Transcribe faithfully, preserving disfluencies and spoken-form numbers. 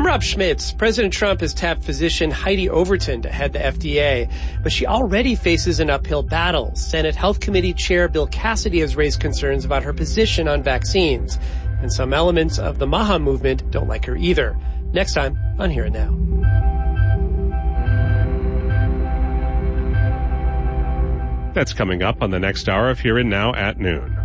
Rob Schmitz. President Trump has tapped physician Heidi Overton to head the F D A, but she already faces an uphill battle. Senate Health Committee Chair Bill Cassidy has raised concerns about her position on vaccines, and some elements of the MAHA movement don't like her either. Next time on Here and Now. That's coming up on the next hour of Here and Now at noon.